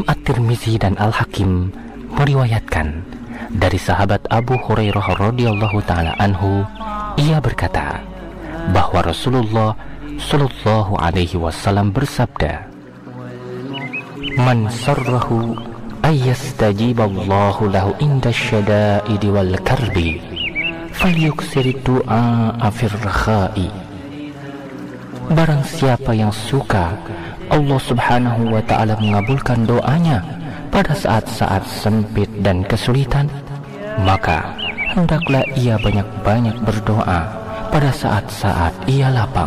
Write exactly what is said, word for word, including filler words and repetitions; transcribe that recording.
Imam At-Tirmizi dan Al-Hakim meriwayatkan dari sahabat Abu Hurairah radhiyallahu taala anhu, ia berkata bahwa Rasulullah sallallahu alaihi wasallam bersabda, "Man sarrahu ayyastajiballahu lahu inda syada'idi wal karbi falyuksir du'a fir rakha'i." Barang siapa yang suka Allah subhanahu wa ta'ala mengabulkan doanya pada saat-saat sempit dan kesulitan, maka hendaklah ia banyak-banyak berdoa pada saat-saat ia lapang.